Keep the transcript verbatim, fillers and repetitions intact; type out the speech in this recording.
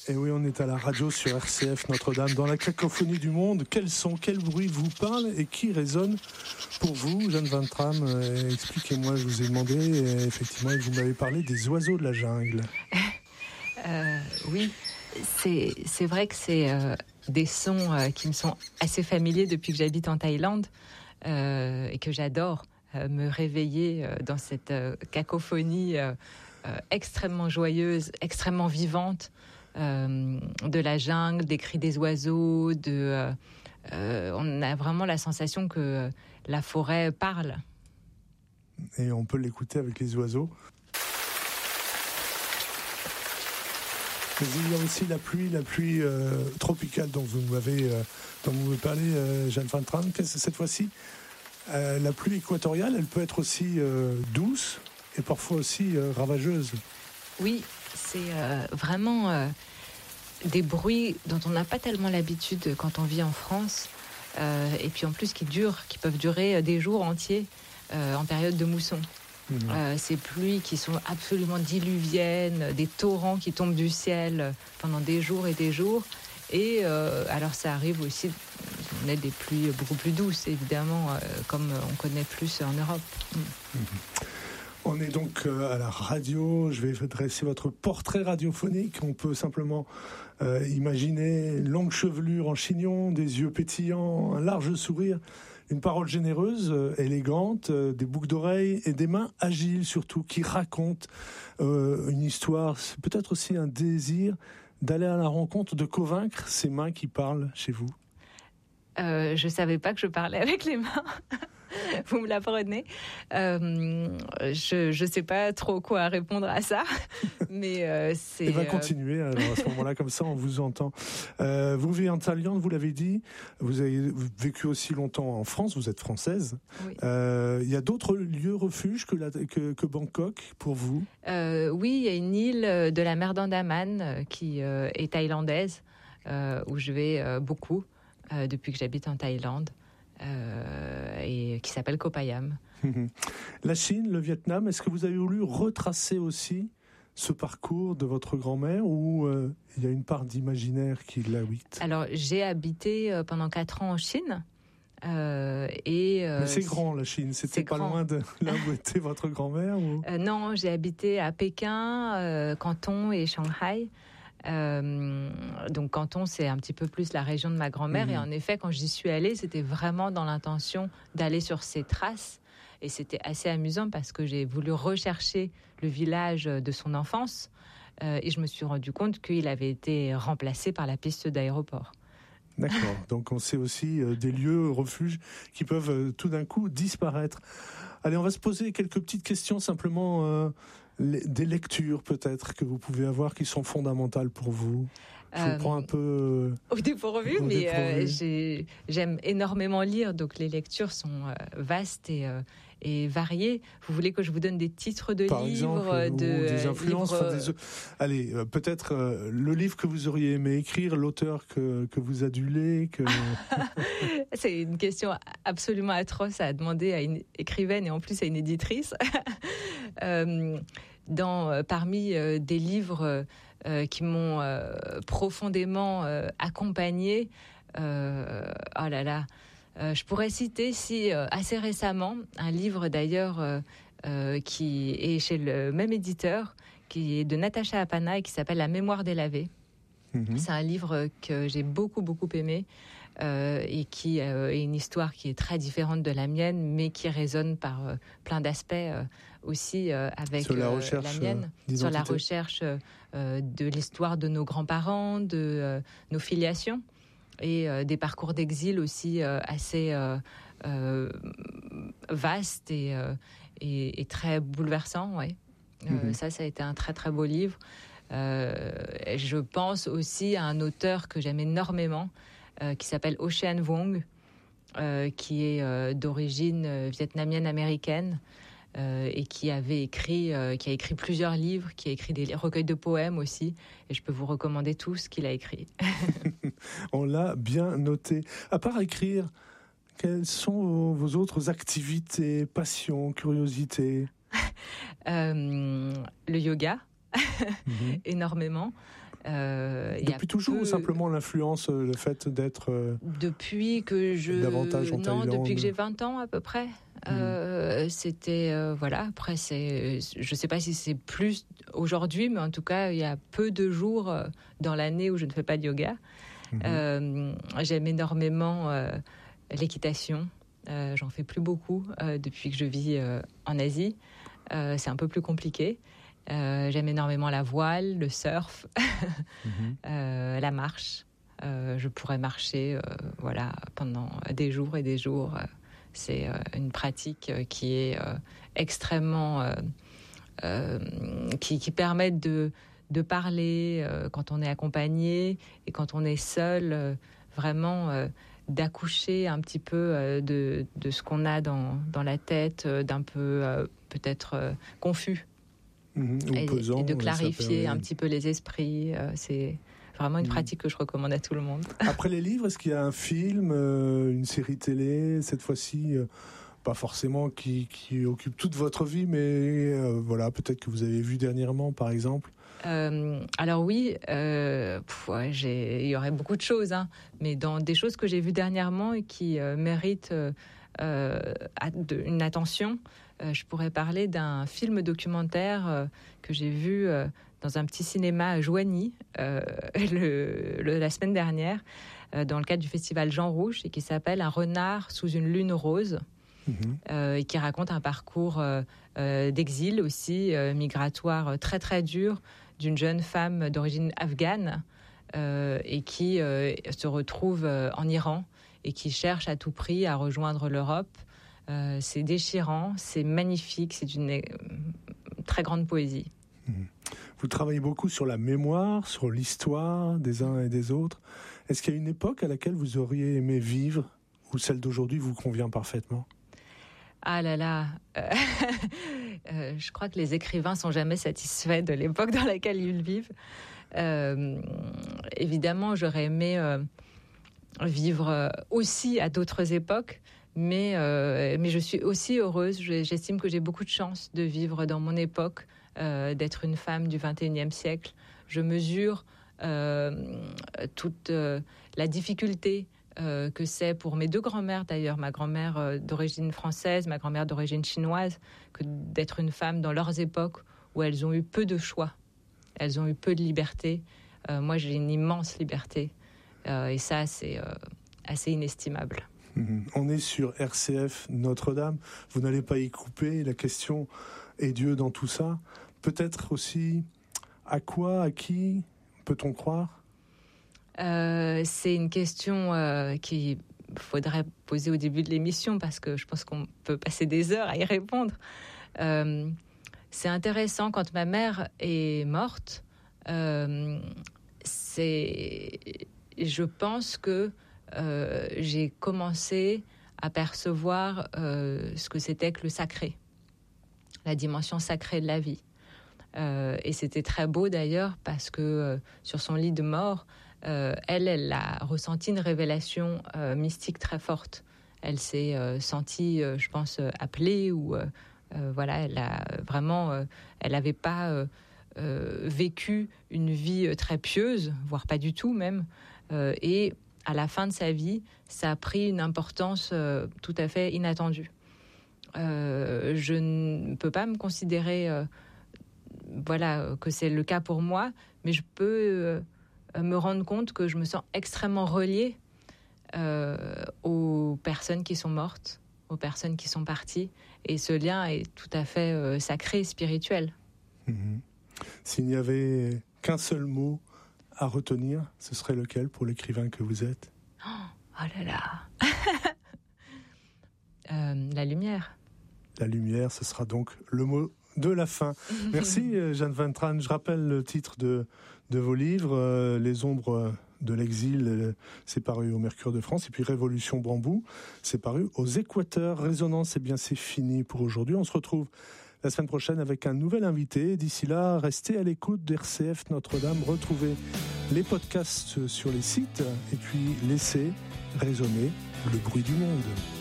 Et oui, on est à la radio sur R C F Notre-Dame, dans la cacophonie du monde. Quels sons, quel bruit vous parle et qui résonne pour vous, Jeanne Van Tram? euh, Expliquez-moi, je vous ai demandé, et effectivement, vous m'avez parlé des oiseaux de la jungle. euh, oui, c'est, c'est vrai que c'est euh, des sons euh, qui me sont assez familiers depuis que j'habite en Thaïlande euh, et que j'adore euh, me réveiller euh, dans cette euh, cacophonie euh, euh, extrêmement joyeuse, extrêmement vivante. Euh, de la jungle, des cris des oiseaux, de, euh, euh, on a vraiment la sensation que la forêt parle. Et on peut l'écouter avec les oiseaux. Mais il y a aussi la pluie, la pluie euh, tropicale dont vous m'avez, euh, dont vous m'avez parlé, euh, Jeanne Van Tram. Cette fois-ci, euh, la pluie équatoriale, elle peut être aussi euh, douce et parfois aussi euh, ravageuse. Oui, c'est euh, vraiment euh, des bruits dont on n'a pas tellement l'habitude quand on vit en France, euh, et puis en plus qui durent, qui peuvent durer des jours entiers euh, en période de mousson. Mmh. Euh, ces pluies qui sont absolument diluviennes, des torrents qui tombent du ciel pendant des jours et des jours. Et euh, alors ça arrive aussi, on a des pluies beaucoup plus douces évidemment, euh, comme on connaît plus en Europe. Mmh. Mmh. On est donc à la radio, je vais dresser votre portrait radiophonique. On peut simplement euh, imaginer une longue chevelure en chignon, des yeux pétillants, un large sourire, une parole généreuse, euh, élégante, euh, des boucles d'oreilles et des mains agiles surtout, qui racontent euh, une histoire, c'est peut-être aussi un désir d'aller à la rencontre, de convaincre ces mains qui parlent chez vous. Euh, je savais pas que je parlais avec les mains. Vous me l'apprenez. Euh, je je sais pas trop quoi répondre à ça, mais euh, c'est. Et va continuer alors à ce moment-là, comme ça on vous entend. Euh, vous vivez en Thaïlande, vous l'avez dit. Vous avez vécu aussi longtemps en France. Vous êtes française. Oui. Euh, il y a d'autres lieux refuges que la que, que Bangkok pour vous. Euh, oui, il y a une île de la mer d'Andaman qui euh, est thaïlandaise, euh, où je vais euh, beaucoup euh, depuis que j'habite en Thaïlande. Euh, et qui s'appelle Koh Payam. La Chine, le Vietnam, est-ce que vous avez voulu retracer aussi ce parcours de votre grand-mère ou euh, il y a une part d'imaginaire qui l'habite? Alors, j'ai habité euh, pendant quatre ans en Chine. Euh, et, euh, Mais c'est grand la Chine, c'était pas grand. Loin de là où était votre grand-mère ou... euh, Non, j'ai habité à Pékin, euh, Canton et Shanghai. Euh, donc Canton, c'est un petit peu plus la région de ma grand-mère. Mmh. Et en effet, quand j'y suis allée, c'était vraiment dans l'intention d'aller sur ses traces. Et c'était assez amusant parce que j'ai voulu rechercher le village de son enfance. Euh, et je me suis rendu compte qu'il avait été remplacé par la piste d'aéroport. D'accord. Donc on sait aussi euh, des lieux, refuges qui peuvent euh, tout d'un coup disparaître. Allez, on va se poser quelques petites questions simplement, euh, les, des lectures peut-être que vous pouvez avoir qui sont fondamentales pour vous. Je vous euh, prends un peu euh, au dépourvu, mais dépourvu. Euh, j'ai, j'aime énormément lire, donc les lectures sont euh, vastes et, euh, et variées. Vous voulez que je vous donne des titres de Par livres, exemple, de ou des influences, livres... enfin, des... Allez, euh, peut-être euh, le livre que vous auriez aimé écrire, l'auteur que que vous adulez, que. C'est une question absolument atroce à demander à une écrivaine et en plus à une éditrice. euh, dans euh, parmi euh, des livres euh, qui m'ont euh, profondément euh, accompagnée, euh, oh là là, euh, je pourrais citer si euh, assez récemment un livre d'ailleurs euh, euh, qui est chez le même éditeur, qui est de Natacha Apana et qui s'appelle La mémoire délavée. Mmh. C'est un livre que j'ai beaucoup beaucoup aimé euh, et qui euh, est une histoire qui est très différente de la mienne, mais qui résonne par euh, plein d'aspects euh, aussi euh, avec sur la, euh, recherche, la mienne, euh, sur la recherche euh, de l'histoire de nos grands-parents, de euh, nos filiations et euh, des parcours d'exil aussi euh, assez euh, euh, vastes et, euh, et, et très bouleversants. Ouais. Euh, mmh. Ça, ça a été un très très beau livre. Euh, je pense aussi à un auteur que j'aime énormément, euh, qui s'appelle Ocean Vuong, euh, qui est euh, d'origine vietnamienne-américaine euh, et qui avait écrit, euh, qui a écrit plusieurs livres, qui a écrit des recueils de poèmes aussi. Et je peux vous recommander tout ce qu'il a écrit. On l'a bien noté. À part écrire, quelles sont vos autres activités, passions, curiosités? euh, Le yoga. Mmh. Énormément. Euh, Depuis toujours peu... ou simplement l'influence, le fait d'être euh, depuis que je davantage en non Thaïlande. Depuis que j'ai vingt ans à peu près. Mmh. Euh, c'était euh, voilà. Après c'est, je sais pas si c'est plus aujourd'hui, mais en tout cas il y a peu de jours dans l'année où je ne fais pas de yoga. Mmh. Euh, j'aime énormément euh, l'équitation. Euh, j'en fais plus beaucoup euh, depuis que je vis euh, en Asie. Euh, c'est un peu plus compliqué. Euh, j'aime énormément la voile, le surf, mmh. euh, la marche. Euh, je pourrais marcher euh, voilà, pendant des jours et des jours. C'est euh, une pratique qui est euh, extrêmement... Euh, euh, qui, qui permet de, de parler euh, quand on est accompagné et quand on est seul, euh, vraiment euh, d'accoucher un petit peu euh, de, de ce qu'on a dans, dans la tête, euh, d'un peu euh, peut-être euh, confus. Mmh, et, pesant, et de clarifier un petit peu les esprits. Euh, c'est vraiment une mmh. pratique que je recommande à tout le monde. Après les livres, est-ce qu'il y a un film, euh, une série télé, cette fois-ci, euh, pas forcément qui, qui occupe toute votre vie, mais euh, voilà, peut-être que vous avez vu dernièrement, par exemple? Euh, alors oui, euh, pff, ouais, j'ai, il y aurait beaucoup de choses, hein, mais dans des choses que j'ai vues dernièrement et qui euh, méritent euh, euh, une attention, euh, je pourrais parler d'un film documentaire euh, que j'ai vu euh, dans un petit cinéma à Joigny euh, le, le, la semaine dernière, euh, dans le cadre du festival Jean Rouch, et qui s'appelle Un renard sous une lune rose. Mmh. Euh, et qui raconte un parcours euh, euh, d'exil aussi, euh, migratoire très très dur, d'une jeune femme d'origine afghane euh, et qui euh, se retrouve euh, en Iran et qui cherche à tout prix à rejoindre l'Europe. Euh, c'est déchirant, c'est magnifique, c'est une euh, très grande poésie. Mmh. Vous travaillez beaucoup sur la mémoire, sur l'histoire des uns et des autres. Est-ce qu'il y a une époque à laquelle vous auriez aimé vivre ou celle d'aujourd'hui vous convient parfaitement ? Ah là là, euh, euh, je crois que les écrivains sont jamais satisfaits de l'époque dans laquelle ils vivent. Euh, évidemment, j'aurais aimé euh, vivre aussi à d'autres époques, mais, euh, mais je suis aussi heureuse. J'estime que j'ai beaucoup de chance de vivre dans mon époque, euh, d'être une femme du vingt et unième siècle. Je mesure euh, toute euh, la difficulté Euh, que c'est pour mes deux grand-mères d'ailleurs, ma grand-mère euh, d'origine française, ma grand-mère d'origine chinoise, que d'être une femme dans leurs époques où elles ont eu peu de choix, elles ont eu peu de liberté. Euh, moi, j'ai une immense liberté euh, et ça, c'est euh, assez inestimable. Mmh. On est sur R C F Notre-Dame. Vous n'allez pas y couper. La question est Dieu dans tout ça. Peut-être aussi à quoi, à qui peut-on croire ? Euh, c'est une question euh, qu'il faudrait poser au début de l'émission parce que je pense qu'on peut passer des heures à y répondre. Euh, c'est intéressant, quand ma mère est morte, euh, c'est, je pense que euh, j'ai commencé à percevoir euh, ce que c'était que le sacré, la dimension sacrée de la vie. Euh, et c'était très beau d'ailleurs parce que euh, sur son lit de mort, Euh, elle, elle a ressenti une révélation euh, mystique très forte. Elle s'est euh, sentie, euh, je pense, euh, appelée ou euh, euh, voilà, elle a vraiment, euh, elle n'avait pas euh, euh, vécu une vie très pieuse, voire pas du tout même. Euh, et à la fin de sa vie, ça a pris une importance euh, tout à fait inattendue. Euh, je ne peux pas me considérer, euh, voilà, que c'est le cas pour moi, mais je peux euh, me rendre compte que je me sens extrêmement reliée euh, aux personnes qui sont mortes, aux personnes qui sont parties. Et ce lien est tout à fait euh, sacré, spirituel. Mmh. S'il n'y avait qu'un seul mot à retenir, ce serait lequel pour l'écrivain que vous êtes ? Oh, oh là là euh, La lumière. La lumière, ce sera donc le mot de la fin. Merci Jeanne Van Traen. Je rappelle le titre de, de vos livres, euh, Les ombres de l'exil, euh, c'est paru au Mercure de France, et puis Révolution Bambou, c'est paru aux Équateurs. Résonance, eh bien c'est fini pour aujourd'hui. On se retrouve la semaine prochaine avec un nouvel invité. D'ici là, restez à l'écoute d'R C F Notre-Dame. Retrouvez les podcasts sur les sites et puis laissez résonner le bruit du monde.